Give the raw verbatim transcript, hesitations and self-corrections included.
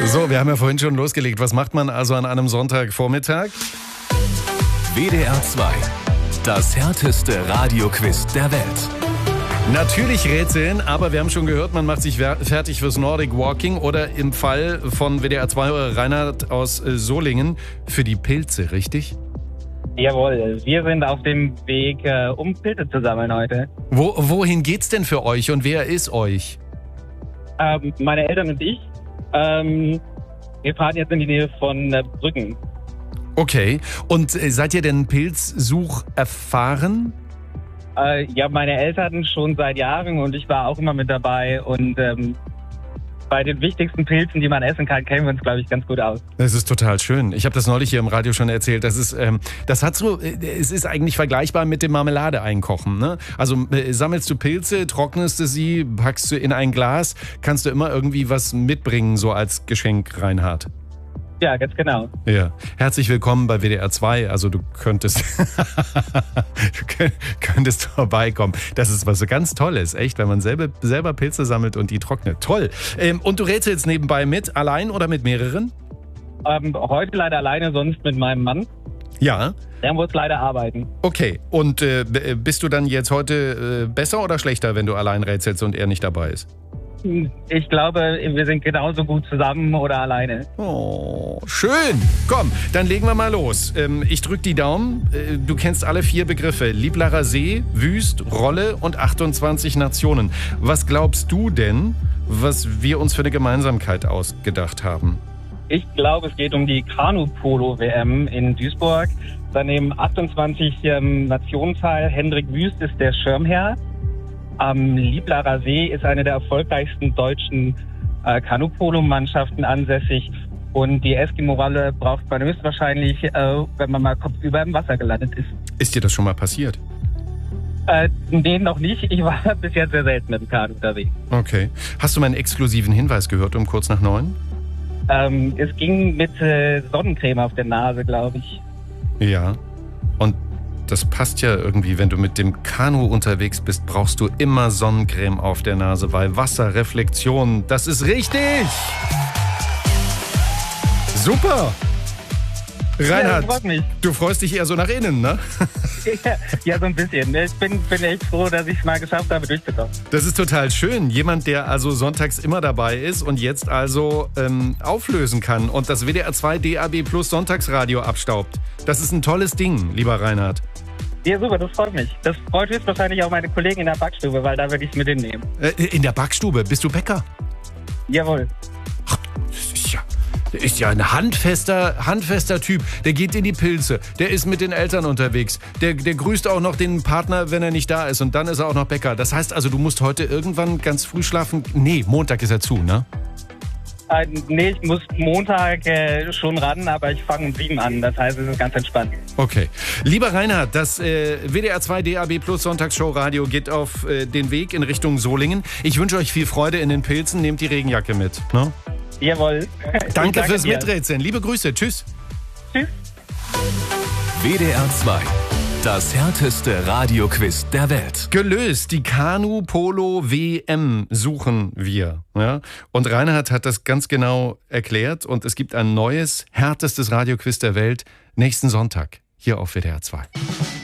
So, wir haben ja vorhin schon losgelegt. Was macht man also an einem Sonntagvormittag? W D R zwei, das härteste Radioquiz der Welt. Natürlich Rätseln, aber wir haben schon gehört, man macht sich fertig fürs Nordic Walking oder im Fall von W D R zwei Reinhard aus Solingen für die Pilze, richtig? Jawohl, wir sind auf dem Weg, äh, um Pilze zu sammeln heute. Wo, wohin geht's denn für euch und wer ist euch? Ähm, meine Eltern und ich, ähm, wir fahren jetzt in die Nähe von äh, Brüggen. Okay, und äh, seid ihr denn Pilzsuch erfahren? Äh, ja, meine Eltern schon seit Jahren und ich war auch immer mit dabei und ähm, bei den wichtigsten Pilzen, die man essen kann, kennen wir uns, glaube ich, ganz gut aus. Das ist total schön. Ich habe das neulich hier im Radio schon erzählt. Das ist, ähm, das hat so, äh, es ist eigentlich vergleichbar mit dem Marmelade einkochen. Ne? Also äh, sammelst du Pilze, trocknest du sie, packst du in ein Glas, kannst du immer irgendwie was mitbringen, so als Geschenk, Reinhard. Ja, ganz genau. Ja, herzlich willkommen bei W D R zwei. Also du könntest, du könntest vorbeikommen. Das ist was so ganz Tolles, echt, wenn man selber, selber Pilze sammelt und die trocknet. Toll. Ähm, und du rätselst nebenbei mit, allein oder mit mehreren? Ähm, heute leider alleine, sonst mit meinem Mann. Ja. Der muss leider arbeiten. Okay, und äh, bist du dann jetzt heute äh, besser oder schlechter, wenn du allein rätselst und er nicht dabei ist? Ich glaube, wir sind genauso gut zusammen oder alleine. Oh, schön. Komm, dann legen wir mal los. Ähm, ich drück die Daumen. Äh, du kennst alle vier Begriffe. Lieblacher See, Wüst, Rolle und achtundzwanzig Nationen. Was glaubst du denn, was wir uns für eine Gemeinsamkeit ausgedacht haben? Ich glaube, es geht um die Kanu-Polo-W M in Duisburg. Daneben achtundzwanzig ähm, Nationen teil. Hendrik Wüst ist der Schirmherr. Am Lieblacher See ist eine der erfolgreichsten deutschen äh, Kanu-Polo-Mannschaften ansässig. Und die Eskimo-Rolle braucht man höchstwahrscheinlich, äh, wenn man mal kopfüber im Wasser gelandet ist. Ist dir das schon mal passiert? Äh, nee, noch nicht. Ich war bis jetzt sehr selten mit dem Kanu unterwegs. Okay. Hast du meinen exklusiven Hinweis gehört um kurz nach neun? Ähm, es ging mit äh, Sonnencreme auf der Nase, glaube ich. Ja. Und das passt ja irgendwie, wenn du mit dem Kanu unterwegs bist, brauchst du immer Sonnencreme auf der Nase, weil Wasserreflexion, das ist richtig! Super! Reinhard, ja, mich. Du freust dich eher so nach innen, ne? Ja, ja, so ein bisschen. Ich bin, bin echt froh, dass ich es mal geschafft habe, durchzukommen. Das ist total schön. Jemand, der also sonntags immer dabei ist und jetzt also ähm, auflösen kann und das W D R zwei D A B Plus Sonntagsradio abstaubt. Das ist ein tolles Ding, lieber Reinhard. Ja, super, das freut mich. Das freut höchstwahrscheinlich auch meine Kollegen in der Backstube, weil da würde ich es mit hinnehmen. Äh, in der Backstube? Bist du Bäcker? Jawohl. Ach, das ist ja... Der ist ja ein handfester, handfester Typ. Der geht in die Pilze. Der ist mit den Eltern unterwegs. Der, der grüßt auch noch den Partner, wenn er nicht da ist. Und dann ist er auch noch Bäcker. Das heißt also, du musst heute irgendwann ganz früh schlafen. Nee, Montag ist er zu, ne? Äh, nee, ich muss Montag äh, schon ran, aber ich fange um sieben an. Das heißt, es ist ganz entspannt. Okay. Lieber Reinhard, das äh, W D R zwei D A B Plus Sonntagsshow Radio geht auf äh, den Weg in Richtung Solingen. Ich wünsche euch viel Freude in den Pilzen. Nehmt die Regenjacke mit, ne? Jawohl. Danke, danke fürs dir. Miträtseln. Liebe Grüße. Tschüss. Tschüss. W D R zwei. Das härteste Radioquiz der Welt. Gelöst. Die Kanu-Polo-W M suchen wir. Ja? Und Reinhard hat das ganz genau erklärt. Und es gibt ein neues, härtestes Radioquiz der Welt nächsten Sonntag hier auf W D R zwei.